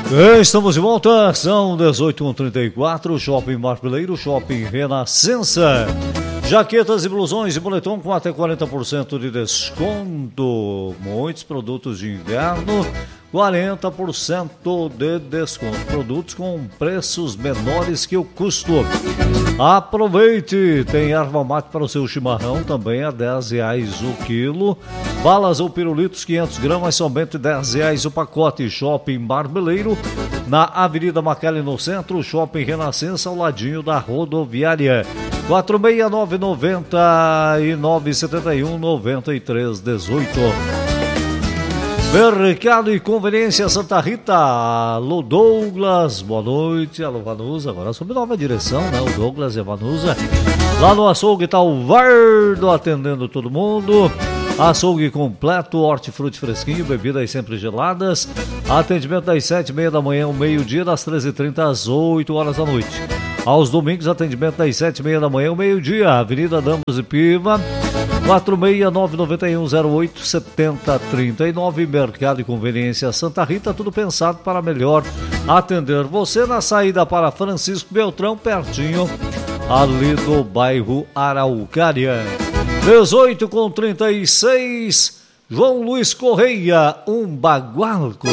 Estamos de volta, são 18h34, Shopping Marpileiro, Shopping Renascença. Jaquetas e blusões de moletom com até 40% de desconto. Muitos produtos de inverno, 40% de desconto. Produtos com preços menores que o custo. Aproveite! Tem erva mate para o seu chimarrão, também a R$10 o quilo. Balas ou pirulitos, 500 gramas, somente R$10 o pacote. Shopping Marmeleiro, na Avenida Macalé, no centro. Shopping Renascença, ao ladinho da rodoviária. 469-9971-9318. Mercado e Conveniência Santa Rita. Alô Douglas, boa noite. Alô Vanusa, agora sob nova direção, né? O Douglas e a Vanusa. Lá no açougue tá o Vardo atendendo todo mundo. Açougue completo, hortifruti fresquinho, bebidas sempre geladas. Atendimento das 7h30 da manhã ao meio-dia, das 13h30 às 8 horas da noite. Aos domingos, atendimento das 7h30 da manhã ao meio-dia. Avenida Damos e Piva, 469-9108-7039. Mercado e Conveniência Santa Rita, tudo pensado para melhor atender você na saída para Francisco Beltrão, pertinho ali do bairro Araucária. 18h36, João Luiz Correia, um bagual.